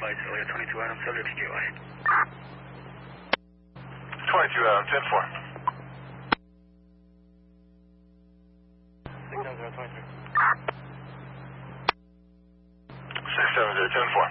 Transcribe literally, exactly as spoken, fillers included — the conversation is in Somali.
flights earlier, twenty-two Adam, subject to J Y. twenty-two Adam, ten four. six seven zero, twenty-three. six seven zero, ten four.